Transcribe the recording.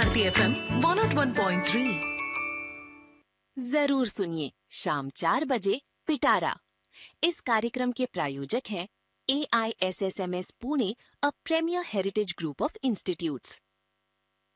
Bharti FM 101.3। जरूर सुनिए शाम 4 बजे पिटारा। इस कार्यक्रम के प्रायोजक हैं AISSMS Pune, a premiere heritage group of institutes.